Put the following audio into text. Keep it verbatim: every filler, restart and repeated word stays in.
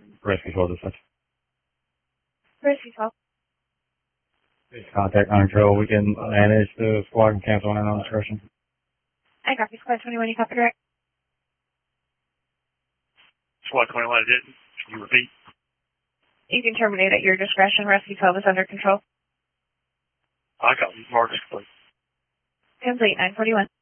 Rescue twelve dispatch. Rescue twelve. Contact on control. We can manage the squad and cancel in on discretion. I copy. Squad twenty-one, you copy direct. Squad twenty-one, did Can you repeat? You can terminate at your discretion. Rescue twelve is under control. I copy. Marcus, complete. Complete, nine forty-one.